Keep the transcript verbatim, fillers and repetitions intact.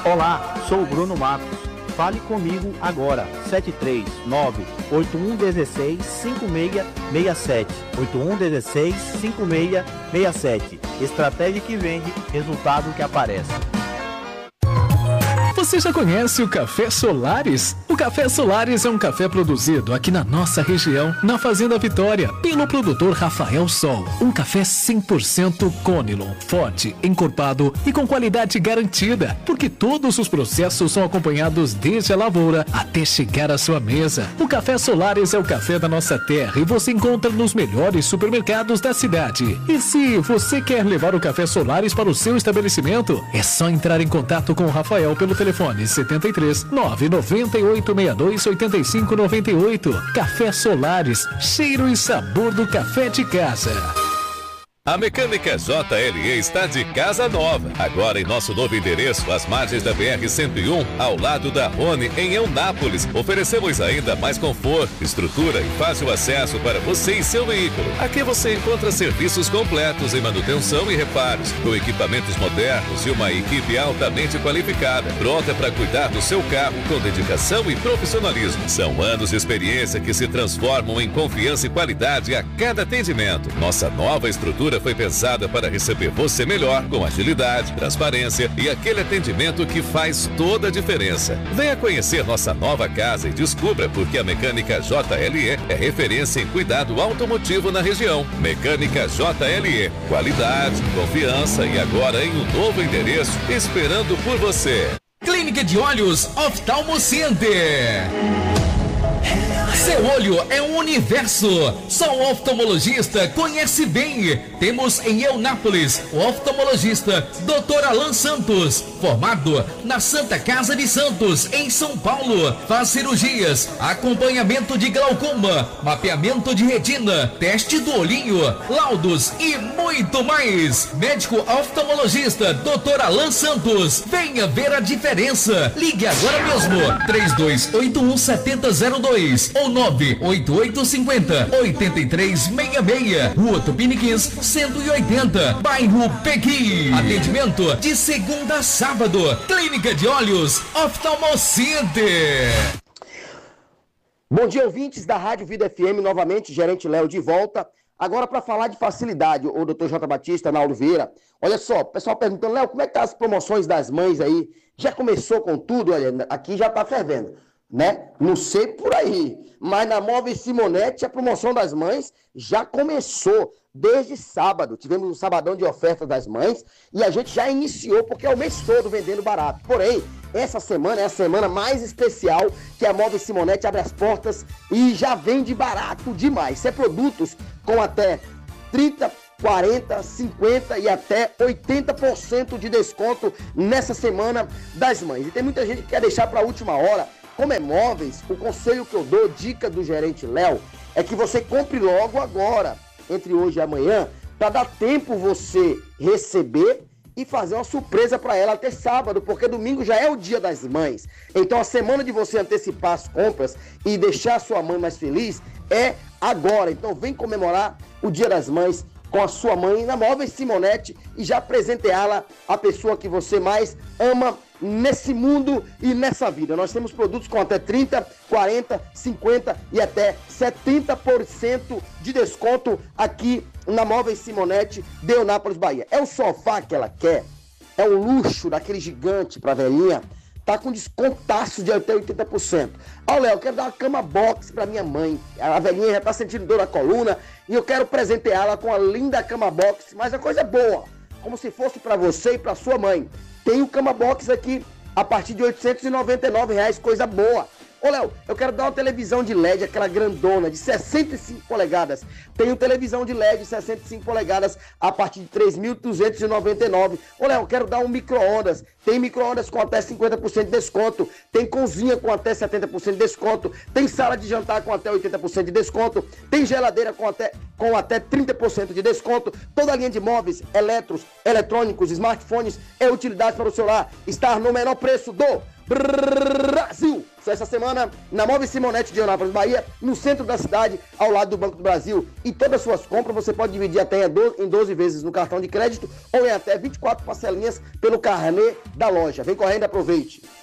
Olá, sou o Bruno Matos. Fale comigo agora, sete três nove, oito um um seis, cinco seis seis sete, oito um um seis, cinco seis seis sete. Estratégia que vende, resultado que aparece. Você já conhece o Café Solares? O Café Solares é um café produzido aqui na nossa região, na Fazenda Vitória, pelo produtor Rafael Sol. Um café cem por cento Conilon, forte, encorpado e com qualidade garantida, porque todos os processos são acompanhados desde a lavoura até chegar à sua mesa. O Café Solares é o café da nossa terra e você encontra nos melhores supermercados da cidade. E se você quer levar o Café Solares para o seu estabelecimento, é só entrar em contato com o Rafael pelo telefone Telefone setenta e três, nove nove oito, seis dois, oito cinco nove oito. Café Solares, cheiro e sabor do café de casa. A Mecânica J L E está de casa nova. Agora em nosso novo endereço, às margens da B R cento e um, ao lado da Rony, em Eunápolis. Oferecemos ainda mais conforto, estrutura e fácil acesso para você e seu veículo. Aqui você encontra serviços completos em manutenção e reparos, com equipamentos modernos e uma equipe altamente qualificada, pronta para cuidar do seu carro com dedicação e profissionalismo. São anos de experiência que se transformam em confiança e qualidade a cada atendimento. Nossa nova estrutura foi pensada para receber você melhor, com agilidade, transparência e aquele atendimento que faz toda a diferença. Venha conhecer nossa nova casa e descubra por que a Mecânica J L E é referência em cuidado automotivo na região. Mecânica J L E, qualidade, confiança e agora em um novo endereço, esperando por você. Clínica de Olhos Oftalmo Center. Seu olho é um universo. Só o oftalmologista conhece bem. Temos em Eunápolis o oftalmologista doutor Alan Santos, formado na Santa Casa de Santos, em São Paulo. Faz cirurgias, acompanhamento de glaucoma, mapeamento de retina, teste do olhinho, laudos e muito mais. Médico oftalmologista doutor Alan Santos. Venha ver a diferença. Ligue agora mesmo. três dois oito um sete zero zero dois ou nove oito oito cinco zero, oito três seis seis. Rua Tupiniquins, cento e oitenta, bairro Pequi. Atendimento de segunda a sábado. Clínica de Olhos Oftalmo Center. Bom dia, ouvintes da Rádio Vida F M, novamente, gerente Léo de volta. Agora para falar de facilidade, o doutor J. Batista, na Oliveira. Olha só, o pessoal perguntando, Léo, como é que tá as promoções das mães aí? Já começou com tudo? Olha, aqui já tá fervendo, né? Não sei por aí, mas na Móveis Simonetti a promoção das mães já começou desde sábado. Tivemos um sabadão de oferta das mães e a gente já iniciou porque é o mês todo vendendo barato. Porém, essa semana é a semana mais especial que a Móveis Simonetti abre as portas e já vende barato demais. Isso é produtos com até trinta, quarenta, cinquenta e até oitenta por cento de desconto nessa semana das mães. E tem muita gente que quer deixar para a última hora. Como é móveis, o conselho que eu dou, dica do gerente Léo, é que você compre logo agora, entre hoje e amanhã, para dar tempo você receber e fazer uma surpresa para ela até sábado, porque domingo já é o dia das mães. Então a semana de você antecipar as compras e deixar a sua mãe mais feliz é agora. Então vem comemorar o dia das mães com a sua mãe na Móveis Simonetti e já presenteá-la a pessoa que você mais ama nesse mundo e nessa vida. Nós temos produtos com até trinta, quarenta, cinquenta e até setenta por cento de desconto aqui na Móveis Simonetti de Eunápolis, Bahia. É o sofá que ela quer, é o luxo daquele gigante para velhinha, tá com descontaço de até oitenta por cento. Ó, Léo, eu quero dar uma cama box para minha mãe. A velhinha já tá sentindo dor na coluna e eu quero presenteá-la com a linda cama box, mas a coisa é boa, como se fosse para você e para sua mãe. Tem o cama box aqui a partir de oitocentos e noventa e nove reais, coisa boa. Ô, Léo, eu quero dar uma televisão de L E D, aquela grandona, de sessenta e cinco polegadas. Tenho televisão de L E D de sessenta e cinco polegadas a partir de três mil duzentos e noventa e nove. Ô, Léo, eu quero dar um micro-ondas. Tem micro-ondas com até cinquenta por cento de desconto. Tem cozinha com até setenta por cento de desconto. Tem sala de jantar com até oitenta por cento de desconto. Tem geladeira com até, com até trinta por cento de desconto. Toda a linha de móveis, eletros, eletrônicos, smartphones e utilidades para o celular está no menor preço do Brasil. Só essa semana, na Móvel Simonete de Eunápolis, Bahia, no centro da cidade, ao lado do Banco do Brasil. E todas as suas compras você pode dividir até em doze vezes no cartão de crédito ou em até vinte e quatro parcelinhas pelo carnê da loja. Vem correndo e aproveite.